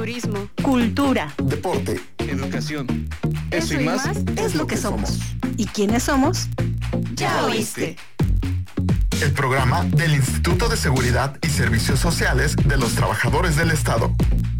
turismo, cultura, deporte, educación. Eso y más es lo que somos. ¿Y quiénes somos? Ya oíste. El programa del Instituto de Seguridad y Servicios Sociales de los Trabajadores del Estado.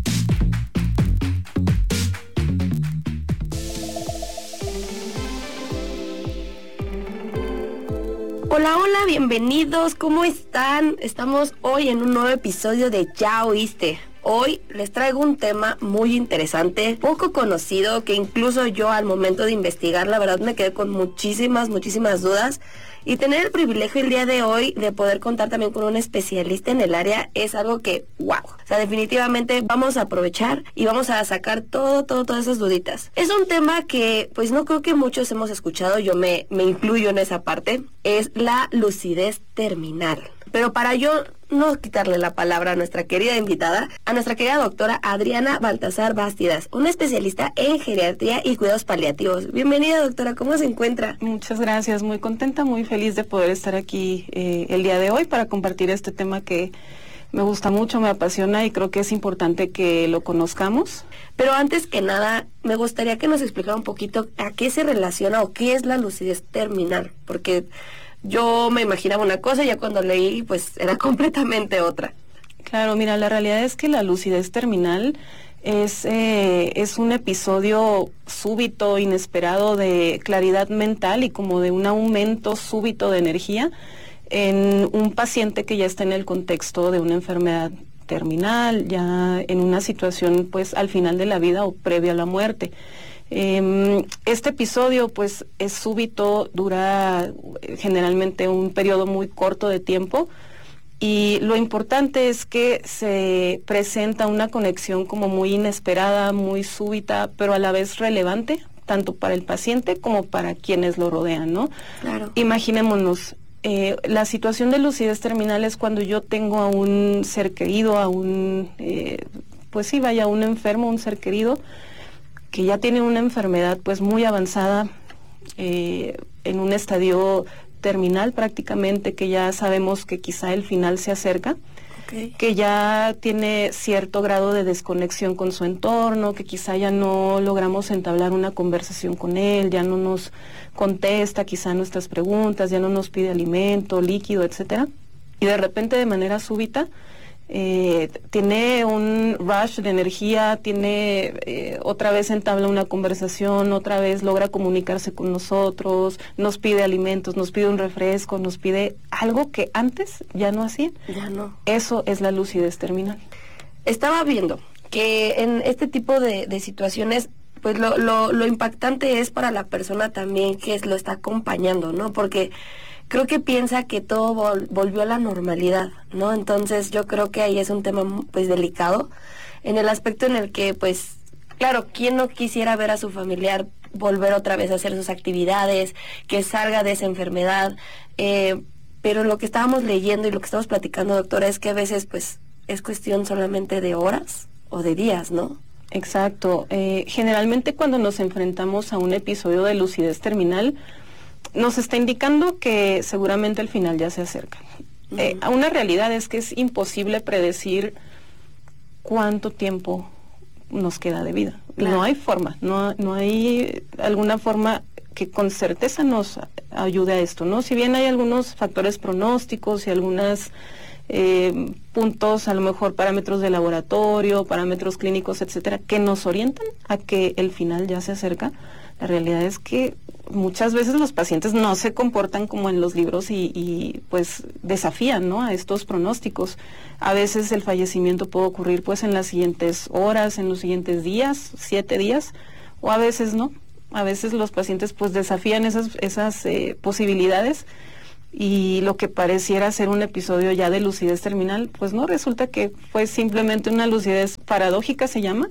Hola, hola, bienvenidos, ¿cómo están? Estamos hoy en un nuevo episodio de Ya Oíste. Hoy les traigo un tema muy interesante, poco conocido, que incluso yo al momento de investigar, la verdad me quedé con muchísimas dudas. Y tener el privilegio el día de hoy de poder contar también con un especialista en el área es algo que, wow. O sea, definitivamente vamos a aprovechar y vamos a sacar todas esas duditas. Es un tema que, pues no creo que muchos hemos escuchado, yo me incluyo en esa parte, es la lucidez terminal. Pero para yo no quitarle la palabra a nuestra querida invitada, a nuestra querida doctora Adriana Baltasar Bástidas, una especialista en geriatría y cuidados paliativos. Bienvenida, doctora, ¿cómo se encuentra? Muchas gracias, muy contenta, muy feliz de poder estar aquí el día de hoy para compartir este tema que me gusta mucho, me apasiona y creo que es importante que lo conozcamos. Pero antes que nada, me gustaría que nos explicara un poquito a qué se relaciona o qué es la lucidez terminal, porque yo me imaginaba una cosa y ya cuando leí, pues era completamente otra. Claro, mira, la realidad es que la lucidez terminal es un episodio súbito, inesperado de claridad mental y como de un aumento súbito de energía en un paciente que ya está en el contexto de una enfermedad terminal, ya en una situación pues al final de la vida o previa a la muerte. Este episodio pues es súbito, dura generalmente un periodo muy corto de tiempo y lo importante es que se presenta una conexión como muy inesperada, muy súbita, pero a la vez relevante, tanto para el paciente como para quienes lo rodean, ¿no? Claro. Imaginémonos, la situación de lucidez terminal es cuando yo tengo a un ser querido, a un, pues sí, vaya, un enfermo, un ser querido, que ya tiene una enfermedad pues muy avanzada, en un estadio terminal prácticamente, que ya sabemos que quizá el final se acerca, okay, que ya tiene cierto grado de desconexión con su entorno, que quizá ya no logramos entablar una conversación con él, ya no nos contesta quizá nuestras preguntas, ya no nos pide alimento, líquido, etcétera, y de repente de manera súbita tiene un rush de energía, tiene otra vez entabla una conversación, otra vez logra comunicarse con nosotros, nos pide alimentos, nos pide un refresco, nos pide algo que antes ya no hacía. Ya no. Eso es la lucidez terminal. Estaba viendo que en este tipo de situaciones, pues lo impactante es para la persona también que lo está acompañando, ¿no? Porque creo que piensa que todo volvió a la normalidad, ¿no? Entonces yo creo que ahí es un tema pues delicado, en el aspecto en el que pues, claro, ¿quién no quisiera ver a su familiar volver otra vez a hacer sus actividades, que salga de esa enfermedad? Pero lo que estábamos leyendo y lo que estamos platicando, doctora, es que a veces pues es cuestión solamente de horas o de días, ¿no? Exacto. Generalmente cuando nos enfrentamos a un episodio de lucidez terminal, nos está indicando que seguramente el final ya se acerca. Una realidad es que es imposible predecir cuánto tiempo nos queda de vida. Claro. No hay forma, no hay alguna forma que con certeza nos ayude a esto, ¿no? Si bien hay algunos factores pronósticos y algunos puntos, a lo mejor parámetros de laboratorio, parámetros clínicos, etcétera, que nos orientan a que el final ya se acerca, la realidad es que muchas veces los pacientes no se comportan como en los libros y pues desafían, ¿no?, a estos pronósticos. A veces el fallecimiento puede ocurrir pues en las siguientes horas, en los siguientes días, 7 días, o a veces no. A veces los pacientes pues desafían esas posibilidades y lo que pareciera ser un episodio ya de lucidez terminal, pues no, resulta que fue simplemente una lucidez paradójica, se llama,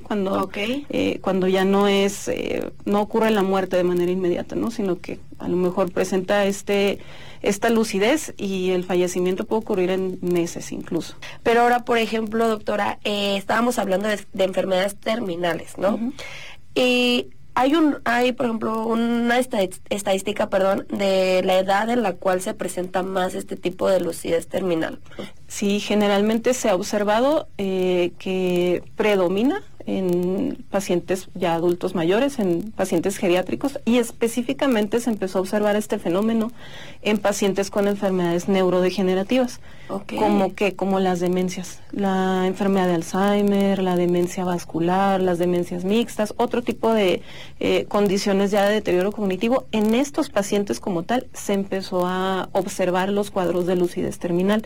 cuando ya no ocurre la muerte de manera inmediata, ¿no?, sino que a lo mejor presenta esta lucidez y el fallecimiento puede ocurrir en meses incluso. Pero ahora, por ejemplo, doctora, estábamos hablando de enfermedades terminales, ¿no? Uh-huh. Y hay, por ejemplo, una estadística, de la edad en la cual se presenta más este tipo de lucidez terminal. Sí, generalmente se ha observado que predomina en pacientes ya adultos mayores, en pacientes geriátricos, y específicamente se empezó a observar este fenómeno en pacientes con enfermedades neurodegenerativas, como las demencias, la enfermedad de Alzheimer, la demencia vascular, las demencias mixtas, otro tipo de condiciones ya de deterioro cognitivo. En estos pacientes como tal se empezó a observar los cuadros de lucidez terminal.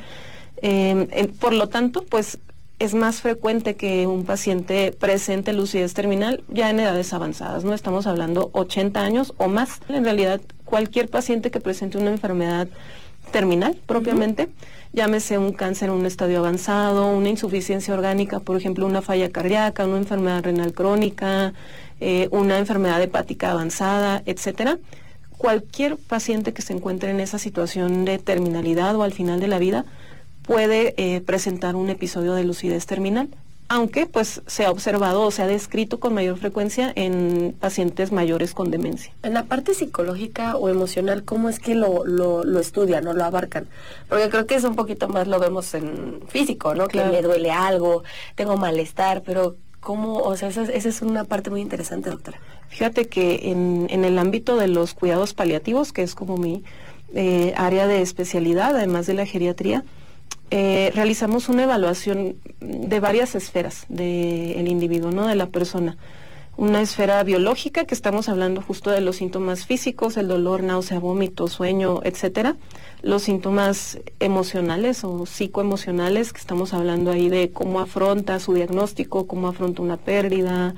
Por lo tanto, pues es más frecuente que un paciente presente lucidez terminal ya en edades avanzadas, ¿no? Estamos hablando 80 años o más. En realidad, cualquier paciente que presente una enfermedad terminal propiamente, llámese un cáncer en un estadio avanzado, una insuficiencia orgánica, por ejemplo, una falla cardíaca, una enfermedad renal crónica, una enfermedad hepática avanzada, etcétera. Cualquier paciente que se encuentre en esa situación de terminalidad o al final de la vida puede presentar un episodio de lucidez terminal, aunque pues se ha observado o se ha descrito con mayor frecuencia en pacientes mayores con demencia. En la parte psicológica o emocional, ¿cómo es que lo estudian o lo abarcan? Porque creo que es un poquito más, lo vemos en físico, ¿no? Claro. Que me duele algo, tengo malestar, pero ¿cómo? O sea, esa es una parte muy interesante, doctora. Fíjate que en el ámbito de los cuidados paliativos, que es como mi área de especialidad, además de la geriatría, realizamos una evaluación de varias esferas del individuo, ¿no? De la persona. Una esfera biológica, que estamos hablando justo de los síntomas físicos, el dolor, náusea, vómito, sueño, etcétera. Los síntomas emocionales o psicoemocionales, que estamos hablando ahí de cómo afronta su diagnóstico, cómo afronta una pérdida,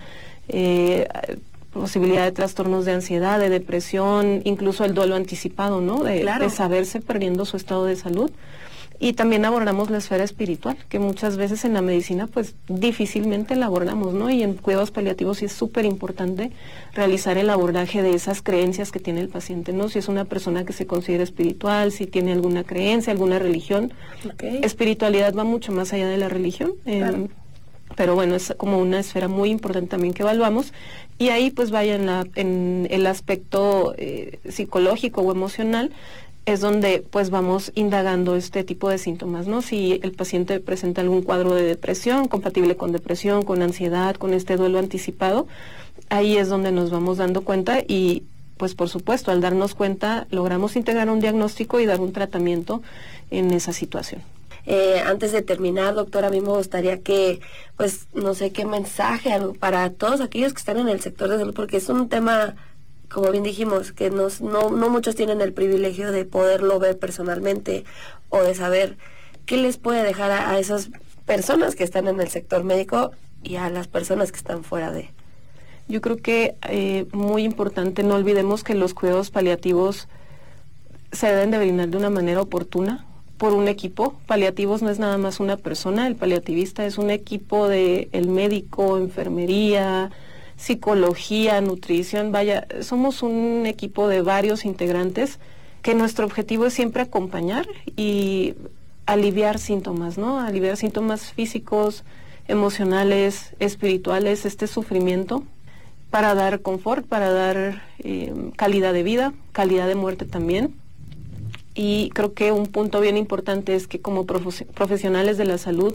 posibilidad de trastornos de ansiedad, de depresión, incluso el duelo anticipado, ¿no? De saberse perdiendo su estado de salud. Y también abordamos la esfera espiritual, que muchas veces en la medicina pues difícilmente la abordamos, ¿no? Y en cuidados paliativos sí es súper importante realizar el abordaje de esas creencias que tiene el paciente, ¿no? Si es una persona que se considera espiritual, si tiene alguna creencia, alguna religión. Espiritualidad va mucho más allá de la religión, pero bueno, es como una esfera muy importante también que evaluamos. Y ahí pues vaya en el aspecto psicológico o emocional, es donde pues vamos indagando este tipo de síntomas, ¿no? Si el paciente presenta algún cuadro de depresión, compatible con depresión, con ansiedad, con este duelo anticipado, ahí es donde nos vamos dando cuenta y pues por supuesto al darnos cuenta logramos integrar un diagnóstico y dar un tratamiento en esa situación. Antes de terminar, doctora, a mí me gustaría que, pues, no sé qué mensaje algo para todos aquellos que están en el sector de salud, porque es un tema, como bien dijimos, que no muchos tienen el privilegio de poderlo ver personalmente o de saber qué les puede dejar a esas personas que están en el sector médico y a las personas que están fuera de. Yo creo que muy importante, no olvidemos que los cuidados paliativos se deben de brindar de una manera oportuna por un equipo. Paliativos no es nada más una persona, el paliativista es un equipo de el médico, enfermería, psicología, nutrición, vaya, somos un equipo de varios integrantes que nuestro objetivo es siempre acompañar y aliviar síntomas, ¿no? Aliviar síntomas físicos, emocionales, espirituales, este sufrimiento, para dar confort, para dar calidad de vida, calidad de muerte también. Y creo que un punto bien importante es que como profesionales de la salud,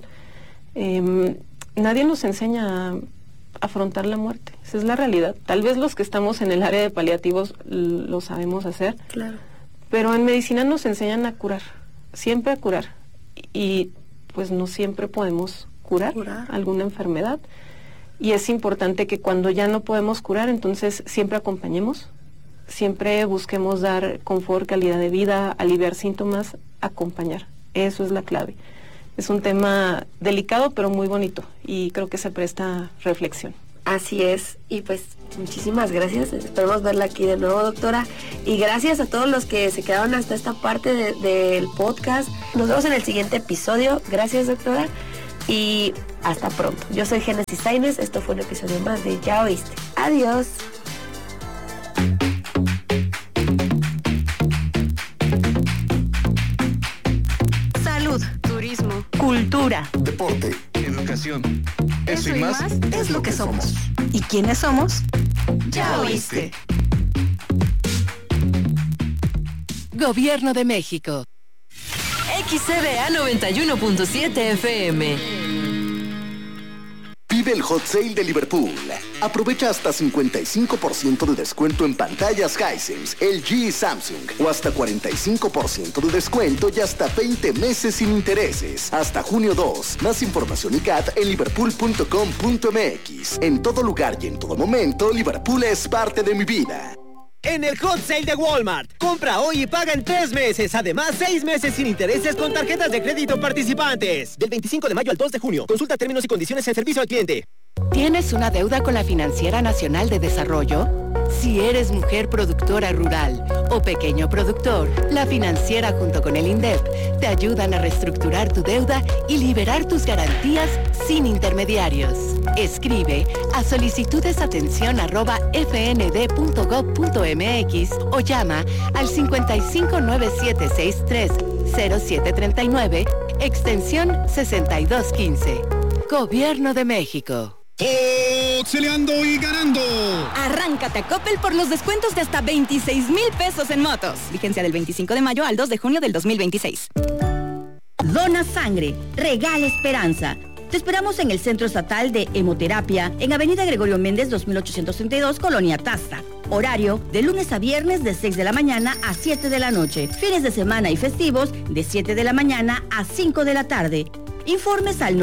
nadie nos enseña a afrontar la muerte. Esa es la realidad. Tal vez los que estamos en el área de paliativos lo sabemos hacer, claro, pero en medicina nos enseñan a curar, siempre a curar, y pues no siempre podemos curar alguna enfermedad, y es importante que cuando ya no podemos curar, entonces siempre acompañemos, siempre busquemos dar confort, calidad de vida, aliviar síntomas, acompañar. Eso es la clave. Es un tema delicado, pero muy bonito, y creo que se presta reflexión. Así es, y pues muchísimas gracias, esperamos verla aquí de nuevo, doctora, y gracias a todos los que se quedaron hasta esta parte del podcast. Nos vemos en el siguiente episodio. Gracias, doctora, y hasta pronto. Yo soy Génesis Sainz, esto fue un episodio más de Ya Oíste. Adiós. Salud, turismo, cultura, deporte, educación. Eso y más es lo que somos. ¿Y quiénes somos? Ya oíste. Gobierno de México. XCDA 91.7 FM. Vive el Hot Sale de Liverpool. Aprovecha hasta 55% de descuento en pantallas Hisense, LG y Samsung. O hasta 45% de descuento y hasta 20 meses sin intereses. Hasta junio 2. Más información y CAT en liverpool.com.mx. En todo lugar y en todo momento, Liverpool es parte de mi vida. En el Hot Sale de Walmart, compra hoy y paga en 3 meses. Además, 6 meses sin intereses con tarjetas de crédito participantes. Del 25 de mayo al 2 de junio. Consulta términos y condiciones en servicio al cliente. ¿Tienes una deuda con la Financiera Nacional de Desarrollo? Si eres mujer productora rural o pequeño productor, la Financiera junto con el INDEP te ayudan a reestructurar tu deuda y liberar tus garantías sin intermediarios. Escribe a solicitudesatención@fnd.gov.mx o llama al 5597630739, extensión 6215. Gobierno de México. ¡Foxeleando y ganando! Arráncate a Coppel por los descuentos de hasta 26,000 pesos en motos. Vigencia del 25 de mayo al 2 de junio del 2026. Dona sangre, regala esperanza. Te esperamos en el Centro Estatal de Hemoterapia, en Avenida Gregorio Méndez, 2832, Colonia Tasta. Horario de lunes a viernes de 6 de la mañana a 7 de la noche. Fines de semana y festivos de 7 de la mañana a 5 de la tarde. Informes al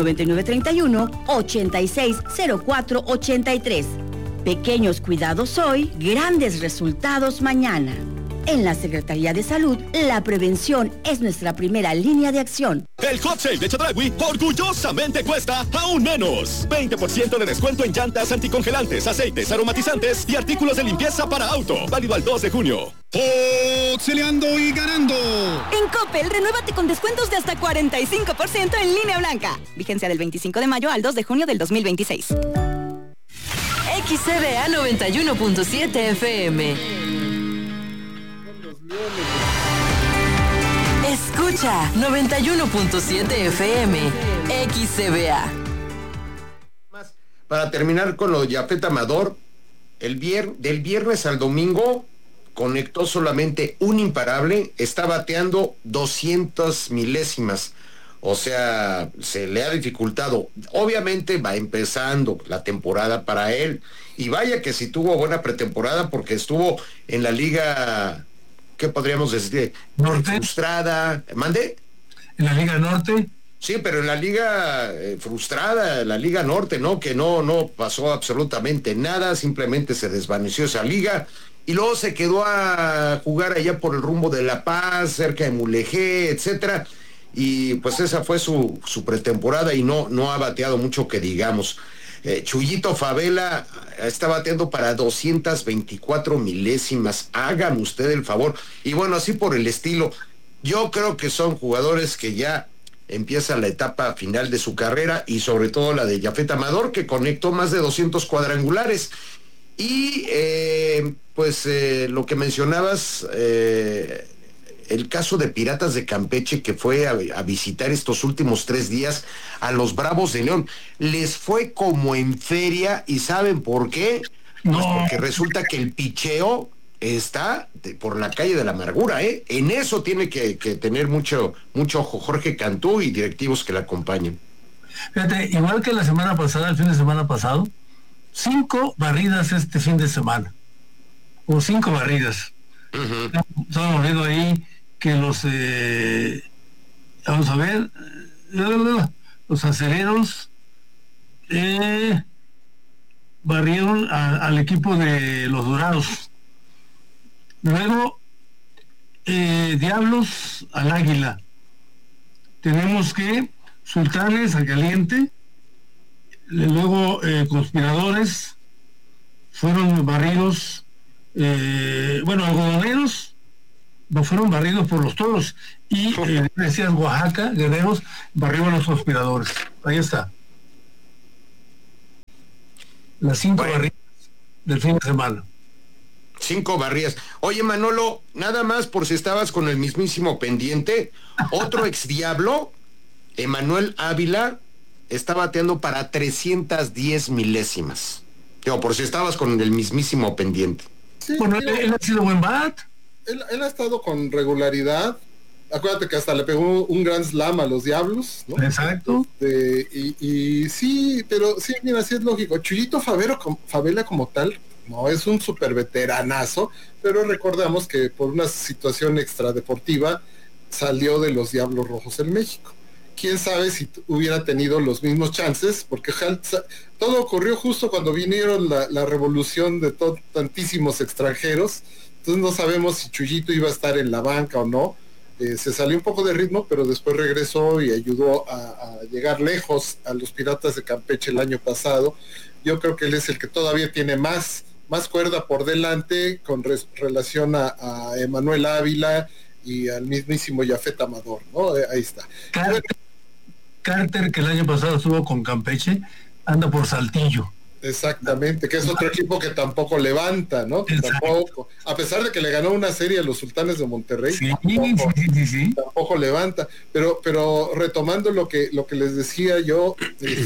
9931-860483. Pequeños cuidados hoy, grandes resultados mañana. En la Secretaría de Salud, la prevención es nuestra primera línea de acción. El Hot Sale de Chedraui orgullosamente cuesta aún menos. 20% de descuento en llantas anticongelantes, aceites, aromatizantes y artículos de limpieza para auto. Válido al 2 de junio. ¡Foxeleando y ganando! En Coppel, renuévate con descuentos de hasta 45% en línea blanca. Vigencia del 25 de mayo al 2 de junio del 2026. XCBA 91.7 FM. Escucha 91.7 FM XCBA. Para terminar con lo de Yafet Amador, del viernes al domingo conectó solamente un imparable, está bateando 200 milésimas. O sea, se le ha dificultado. Obviamente va empezando la temporada para él. Y vaya que sí tuvo buena pretemporada porque estuvo en la liga, ¿qué podríamos decir? Norte. Frustrada. ¿Mande? ¿En la Liga Norte? Sí, pero en la liga frustrada, la Liga Norte, ¿no? Que no pasó absolutamente nada, simplemente se desvaneció esa liga. Y luego se quedó a jugar allá por el rumbo de La Paz, cerca de Mulegé, etcétera. Y pues esa fue su pretemporada y no ha bateado mucho que digamos. Chuyito Favela está bateando para 224 milésimas. Hágame usted el favor. Y bueno, así por el estilo. Yo creo que son jugadores que ya empiezan la etapa final de su carrera y sobre todo la de Yafet Amador, que conectó más de 200 cuadrangulares. Y lo que mencionabas, el caso de Piratas de Campeche, que fue a visitar estos últimos 3 días a los Bravos de León. Les fue como en feria, ¿y saben por qué? Pues porque resulta que el picheo está por la calle de la amargura, ¿eh? En eso tiene que tener mucho ojo Jorge Cantú y directivos que la acompañan. Fíjate, igual que la semana pasada, el fin de semana pasado, 5 barridas este fin de semana. O 5 barridas. Estamos viendo ahí que vamos a ver, los aceleros barrieron al equipo de los Dorados. Luego, Diablos al Águila. Tenemos que Sultanes al Caliente. Luego, Conspiradores fueron barridos. Algodoneros no fueron barridos por los Toros. Y decías Oaxaca, Guerreros, barrieron a los Conspiradores. Ahí está. Las 5 barridas del fin de semana. 5 barridas. Oye, Manolo, nada más por si estabas con el mismísimo pendiente, otro ex Diablo, Emanuel Ávila, está bateando para 310 milésimas. Digo, por si estabas con el mismísimo pendiente. Sí, bueno, él ha sido buen bat. Él ha estado con regularidad. acuérdate que hasta le pegó un Grand Slam a los Diablos, ¿no? Exacto. Y sí, pero sí, mira, sí es lógico. Chuyito Favela como tal, no es un súper veteranazo, pero recordamos que por una situación extradeportiva salió de los Diablos Rojos en México. Quién sabe si hubiera tenido los mismos chances, porque todo ocurrió justo cuando vinieron la revolución de tantísimos extranjeros. Entonces no sabemos si Chuyito iba a estar en la banca o no. Se salió un poco de ritmo, pero después regresó y ayudó a llegar lejos a los Piratas de Campeche el año pasado. Yo creo que él es el que todavía tiene más cuerda por delante con relación a Emanuel Ávila y al mismísimo Yafet Amador, ¿no? Ahí está. Carter, que el año pasado estuvo con Campeche, anda por Saltillo. Exactamente, que es otro equipo que tampoco levanta, ¿no? Que tampoco, a pesar de que le ganó una serie a los Sultanes de Monterrey, sí. Tampoco levanta. Pero retomando lo que les decía yo,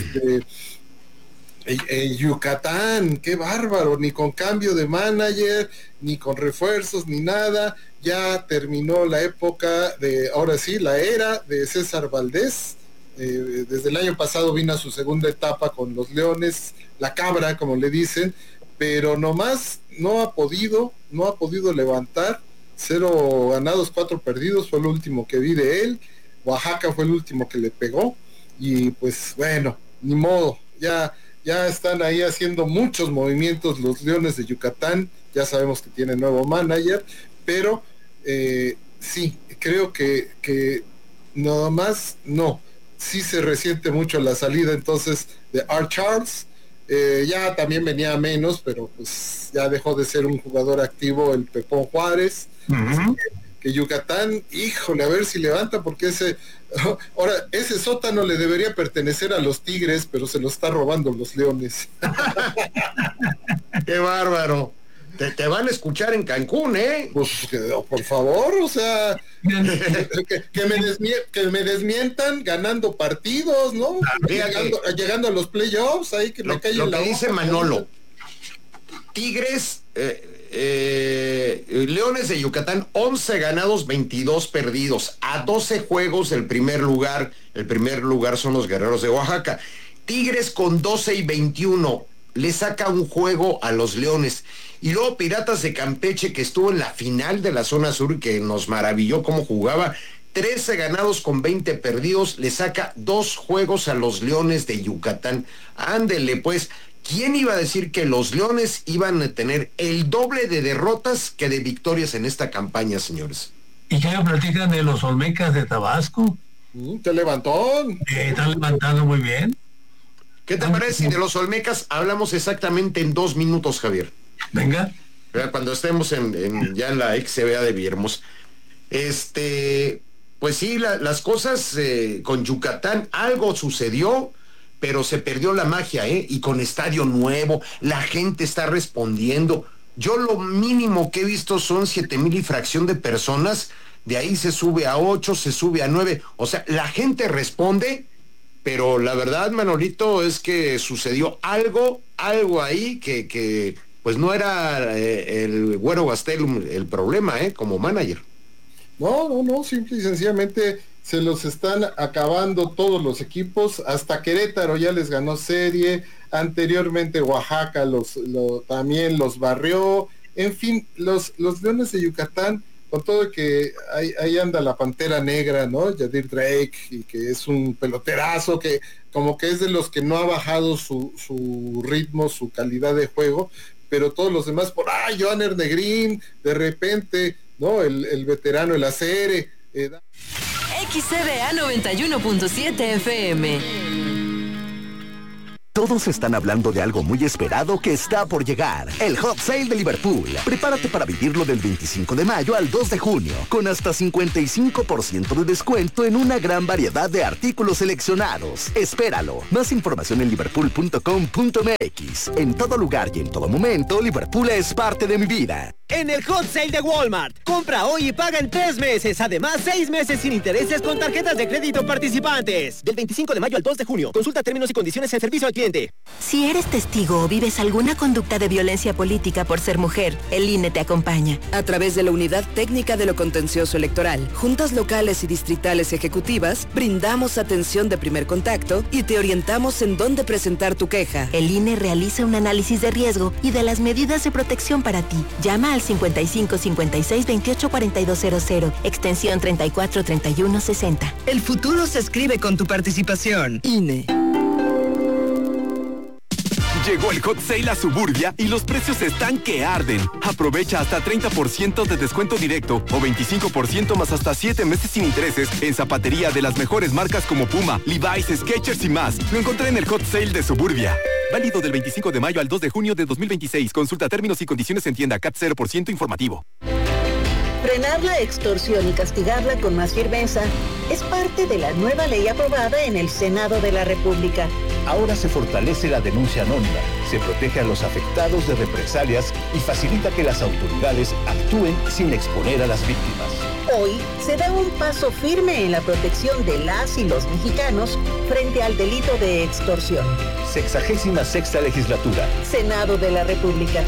Yucatán, qué bárbaro, ni con cambio de manager, ni con refuerzos, ni nada. Ya terminó la época ahora sí, la era de César Valdés. Desde el año pasado vino a su segunda etapa con los Leones, la cabra, como le dicen, pero nomás no ha podido levantar. 0 ganados, 4 perdidos, fue el último que vi de él. Oaxaca fue el último que le pegó, y pues bueno, ni modo, ya están ahí haciendo muchos movimientos los Leones de Yucatán. Ya sabemos que tiene nuevo manager, pero sí, creo que nada más no. Sí se resiente mucho la salida entonces de Art Charles. Ya también venía menos, pero pues ya dejó de ser un jugador activo el Pepón Juárez. Que Yucatán, híjole, a ver si levanta, porque ese sótano le debería pertenecer a los Tigres, pero se lo está robando los Leones. ¡Qué bárbaro! Te van a escuchar en Cancún, ¿eh? Pues, por favor, o sea, que me desmientan ganando partidos, ¿no? Llegando a los playoffs, ahí que me cae lo la que dice Manolo. Tigres, Leones de Yucatán, 11 ganados, 22 perdidos, a 12 juegos del primer lugar. El primer lugar son los Guerreros de Oaxaca. Tigres con 12 y 21, le saca un juego a los Leones. Y luego Piratas de Campeche, que estuvo en la final de la zona sur y que nos maravilló cómo jugaba, 13 ganados con 20 perdidos, le saca 2 juegos a los Leones de Yucatán. Ándele pues, ¿quién iba a decir que los Leones iban a tener el doble de derrotas que de victorias en esta campaña, señores? ¿Y qué me platican de los Olmecas de Tabasco? Te levantó. Están levantando muy bien. ¿Qué te parece si de los Olmecas hablamos exactamente en 2 minutos, Javier? Venga. Cuando estemos ya en la XCBA de Viermos. Pues sí, las cosas con Yucatán, algo sucedió, pero se perdió la magia, y con estadio nuevo, la gente está respondiendo. Yo lo mínimo que he visto son 7,000 y fracción de personas, de ahí se sube a 8, se sube a 9, o sea, la gente responde, pero la verdad, Manolito, es que sucedió algo ahí que pues no era el Güero Gastelum el problema, como manager. No, simple y sencillamente se los están acabando todos los equipos. Hasta Querétaro ya les ganó serie, anteriormente Oaxaca también los barrió. En fin, los Leones de Yucatán, con todo que ahí anda la Pantera Negra, ¿no? Yadir Drake, y que es un peloterazo, que como que es de los que no ha bajado su ritmo, su calidad de juego, pero todos los demás, Johanner Negrín, de repente, ¿no? El veterano, el Acere. XCBA 91.7 FM. Todos están hablando de algo muy esperado que está por llegar. El Hot Sale de Liverpool. Prepárate para vivirlo del 25 de mayo al 2 de junio, con hasta 55% de descuento en una gran variedad de artículos seleccionados. Espéralo. Más información en liverpool.com.mx. En todo lugar y en todo momento, Liverpool es parte de mi vida. en el Hot Sale de Walmart. Compra hoy y paga en 3 meses. Además, 6 meses sin intereses con tarjetas de crédito participantes. Del 25 de mayo al 2 de junio. Consulta términos y condiciones en servicio al cliente. Si eres testigo o vives alguna conducta de violencia política por ser mujer, el INE te acompaña. A través de la Unidad Técnica de lo Contencioso Electoral, juntas locales y distritales ejecutivas, brindamos atención de primer contacto y te orientamos en dónde presentar tu queja. El INE realiza un análisis de riesgo y de las medidas de protección para ti. Llama al 55 56 28 4200, extensión 34 31 60. El futuro se escribe con tu participación. INE. Llegó el Hot Sale a Suburbia y los precios están que arden. Aprovecha hasta 30% de descuento directo o 25% más hasta 7 meses sin intereses en zapatería de las mejores marcas como Puma, Levi's, Skechers y más. Lo encontré en el Hot Sale de Suburbia. Válido del 25 de mayo al 2 de junio de 2026. Consulta términos y condiciones en tienda. CAT 0% informativo. Frenar la extorsión y castigarla con más firmeza es parte de la nueva ley aprobada en el Senado de la República. Ahora se fortalece la denuncia anónima, se protege a los afectados de represalias y facilita que las autoridades actúen sin exponer a las víctimas. Hoy se da un paso firme en la protección de las y los mexicanos frente al delito de extorsión. 66ª Legislatura. Senado de la República.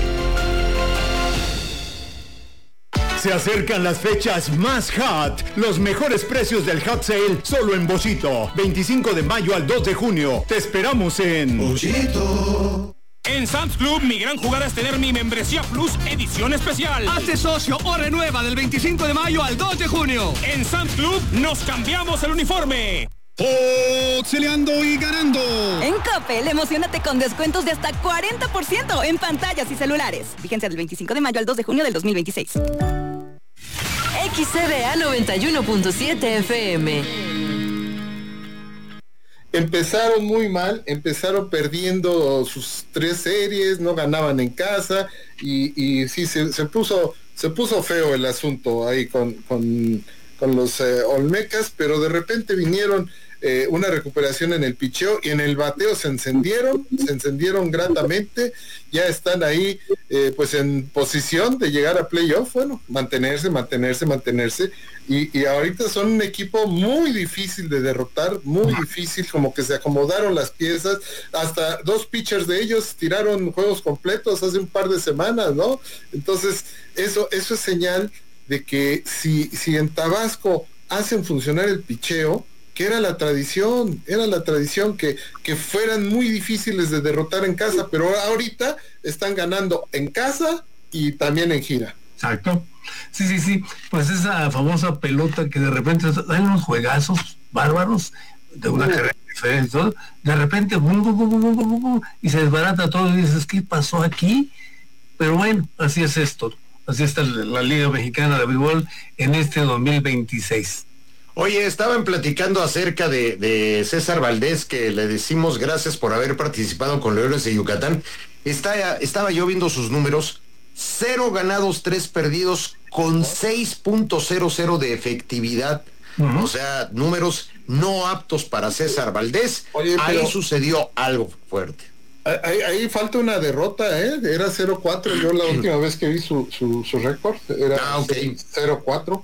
Se acercan las fechas más hot. Los mejores precios del Hot Sale solo en Bollito. 25 de mayo al 2 de junio. Te esperamos en Bollito. En Sam's Club, mi gran jugada es tener mi membresía Plus edición especial. Hazte socio o renueva del 25 de mayo al 2 de junio. En Sam's Club nos cambiamos el uniforme. Auxiliando y ganando. En Coppel, emocionate con descuentos de hasta 40% en pantallas y celulares. Vigencia del 25 de mayo al 2 de junio del 2026. XCDA 91.7 FM. Empezaron muy mal, empezaron perdiendo sus 3 series, no ganaban en casa y sí, se puso feo el asunto ahí con los Olmecas, pero de repente vinieron una recuperación en el picheo y en el bateo se encendieron gratamente, ya están ahí pues en posición de llegar a playoff, bueno, mantenerse y ahorita son un equipo muy difícil de derrotar, muy difícil, como que se acomodaron las piezas, hasta 2 pitchers de ellos tiraron juegos completos hace un par de semanas, ¿no? Entonces eso es señal de que si en Tabasco hacen funcionar el picheo, que era la tradición que fueran muy difíciles de derrotar en casa, pero ahorita están ganando en casa y también en gira. Exacto. Sí, pues esa famosa pelota que de repente hay unos juegazos bárbaros de una carrera diferente, todo, de repente bum, y se desbarata todo y dices, ¿qué pasó aquí? Pero bueno, así es esto. Así está la Liga Mexicana de Béisbol en este 2026. Oye, estaban platicando acerca de César Valdés, que le decimos gracias por haber participado con Leones de Yucatán. Estaba yo viendo sus números, 0 ganados, 3 perdidos, con 6.00 de efectividad. O sea, números no aptos para César Valdés. Oye, ahí sucedió algo fuerte. Ahí falta una derrota, era 0-4, yo la última vez que vi su récord era 0-4.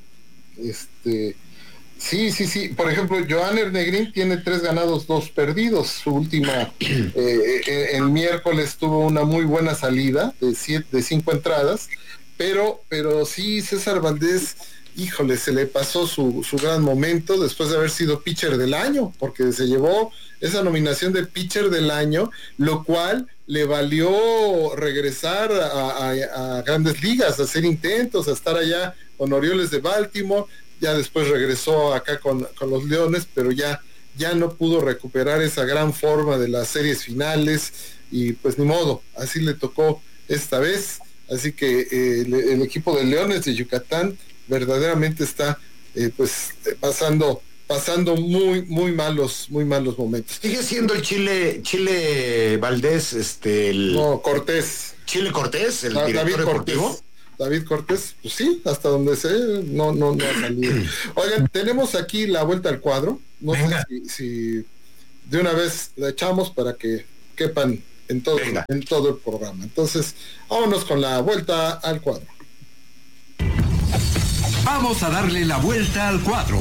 Sí, por ejemplo, Johanner Negrín tiene 3 ganados, 2 perdidos, su última el miércoles tuvo una muy buena salida de 5 entradas, pero sí, César Valdés, híjole, se le pasó su gran momento después de haber sido pitcher del año, porque se llevó esa nominación de pitcher del año, lo cual le valió regresar a grandes ligas, a hacer intentos, a estar allá con Orioles de Baltimore, ya después regresó acá con los Leones, pero ya no pudo recuperar esa gran forma de las series finales, y pues ni modo, así le tocó esta vez, así que el equipo de Leones de Yucatán verdaderamente está pasando muy malos momentos. Sigue siendo el Chile Valdés, Cortés. Chile Cortés, el director deportivo. David Cortés, pues sí, hasta donde sé, no ha salido. Oigan, tenemos aquí la vuelta al cuadro. No Venga. Sé si de una vez la echamos para que quepan en todo el programa. Entonces, vámonos con la vuelta al cuadro. Vamos a darle la vuelta al cuadro.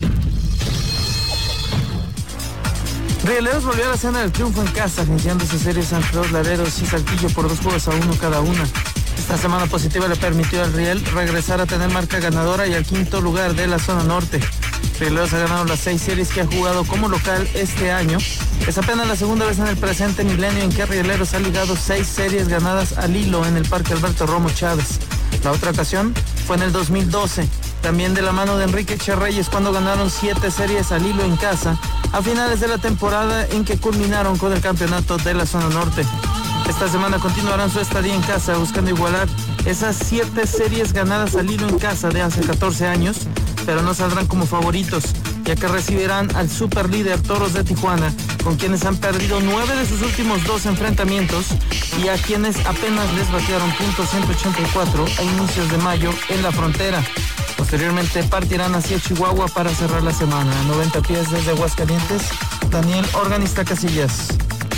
Rieleros volvió a la senda del triunfo en casa, iniciándose series entre los Lareros y Saltillo por 2-1 cada una. Esta semana positiva le permitió al Riel regresar a tener marca ganadora y al quinto lugar de la zona norte. Rieleros ha ganado las 6 series que ha jugado como local este año. Es apenas la segunda vez en el presente milenio en que Rieleros ha ligado 6 series ganadas al hilo en el Parque Alberto Romo Chávez. La otra ocasión fue en el 2012, también de la mano de Enrique Echerreyes, cuando ganaron 7 series al hilo en casa a finales de la temporada en que culminaron con el campeonato de la zona norte. Esta semana continuarán su estadía en casa buscando igualar esas 7 series ganadas al hilo en casa de hace 14 años, pero no saldrán como favoritos, ya que recibirán al superlíder Toros de Tijuana, con quienes han perdido 9 de sus últimos 2 enfrentamientos y a quienes apenas les batearon .184 a inicios de mayo en la frontera. Posteriormente partirán hacia Chihuahua para cerrar la semana. A 90 pies desde Aguascalientes, Daniel Organista Casillas.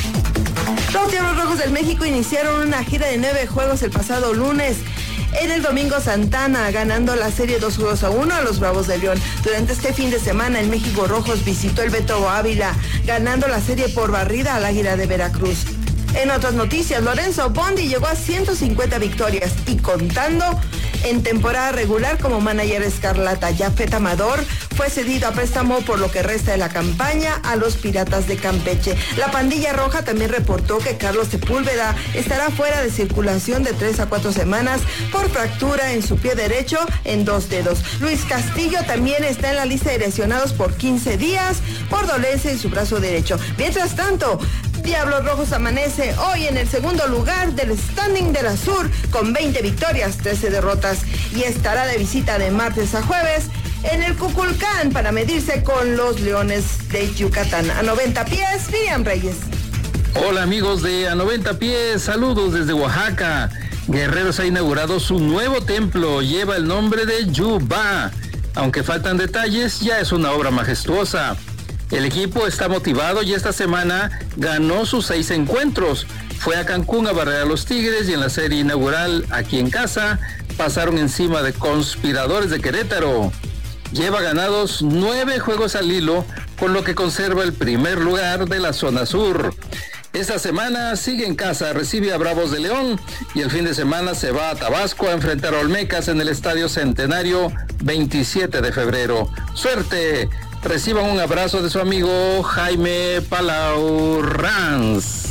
Los Diablos Rojos del México iniciaron una gira de 9 juegos el pasado lunes en el Domingo Santana, ganando la serie 2-1 a los Bravos de León. Durante este fin de semana, el México Rojos visitó el Beto Ávila, ganando la serie por barrida al Águila de Veracruz. En otras noticias, Lorenzo Bondi llegó a 150 victorias y contando en temporada regular como manager escarlata. Jafet Amador fue cedido a préstamo por lo que resta de la campaña a los Piratas de Campeche. La pandilla roja también reportó que Carlos Sepúlveda estará fuera de circulación de 3 a 4 semanas por fractura en su pie derecho en 2 dedos. Luis Castillo también está en la lista de lesionados por 15 días por dolencia en su brazo derecho. Mientras tanto, Diablos Rojos amanece hoy en el segundo lugar del standing de la Sur con 20 victorias, 13 derrotas y estará de visita de martes a jueves en el Cuculcán para medirse con los Leones de Yucatán. A 90 pies, Miriam Reyes. Hola amigos de A 90 pies, saludos desde Oaxaca. Guerreros ha inaugurado su nuevo templo, lleva el nombre de Yuba. Aunque faltan detalles, ya es una obra majestuosa. El equipo está motivado y esta semana ganó sus 6 encuentros. Fue a Cancún a barrer a los Tigres y en la serie inaugural aquí en casa pasaron encima de Conspiradores de Querétaro. Lleva ganados 9 juegos al hilo, con lo que conserva el primer lugar de la zona sur. Esta semana sigue en casa, recibe a Bravos de León y el fin de semana se va a Tabasco a enfrentar a Olmecas en el Estadio Centenario 27 de febrero. ¡Suerte! Reciban un abrazo de su amigo Jaime Palau Ranz.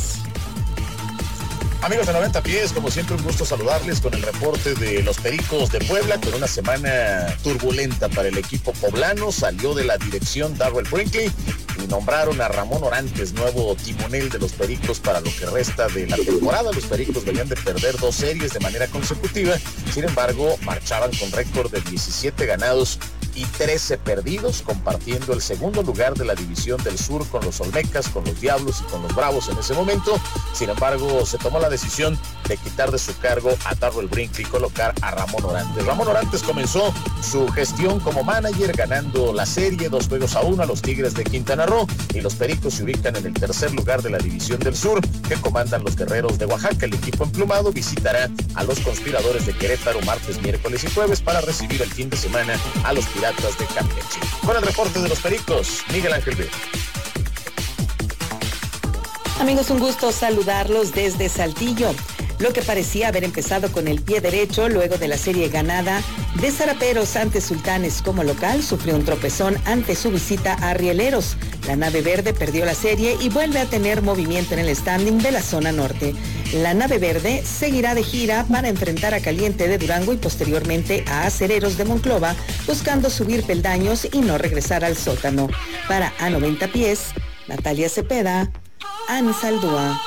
Amigos de 90 pies, como siempre un gusto saludarles con el reporte de los Pericos de Puebla, con una semana turbulenta para el equipo poblano. Salió de la dirección Darrell Brinkley y nombraron a Ramón Orantes nuevo timonel de los Pericos para lo que resta de la temporada. Los Pericos venían de perder 2 series de manera consecutiva, sin embargo marchaban con récord de 17 ganados y 13 perdidos, compartiendo el segundo lugar de la división del sur con los Olmecas, con los Diablos y con los Bravos en ese momento. Sin embargo, se tomó la decisión de quitar de su cargo a Darrell Brinkley y colocar a Ramón Orantes. Ramón Orantes comenzó su gestión como manager ganando la serie 2-1 a los Tigres de Quintana Roo y los Pericos se ubican en el tercer lugar de la división del sur que comandan los Guerreros de Oaxaca. El equipo emplumado visitará a los Conspiradores de Querétaro martes, miércoles y jueves para recibir el fin de semana a los Piratas de Campeche. Con el reporte de los Pericos, Miguel Ángel B. Amigos, un gusto saludarlos desde Saltillo. Lo que parecía haber empezado con el pie derecho luego de la serie ganada de Zaraperos ante Sultanes como local, sufrió un tropezón ante su visita a Rieleros. La nave verde perdió la serie y vuelve a tener movimiento en el standing de la zona norte. La nave verde seguirá de gira para enfrentar a Caliente de Durango y posteriormente a Acereros de Monclova, buscando subir peldaños y no regresar al sótano. Para A 90 pies, Natalia Cepeda, Ani Saldúa.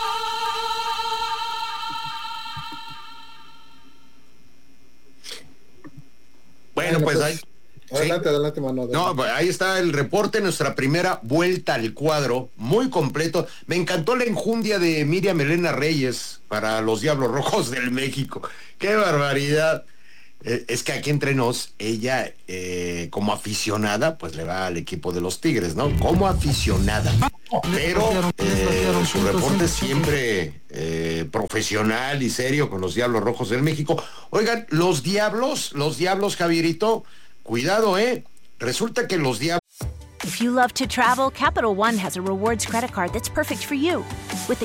Bueno, pues ahí. Adelante, mano. No, pues ahí está el reporte, nuestra primera vuelta al cuadro, muy completo. Me encantó la enjundia de Miriam Elena Reyes para los Diablos Rojos del México. ¡Qué barbaridad! Es que aquí entre nos, ella como aficionada, pues le va al equipo de los Tigres, ¿no? Como aficionada. Pero su reporte siempre profesional y serio con los Diablos Rojos del México. Oigan, los Diablos, Javierito, cuidado, resulta que los Diablos... If you love to travel, Capital One has a rewards credit card that's perfect for you. With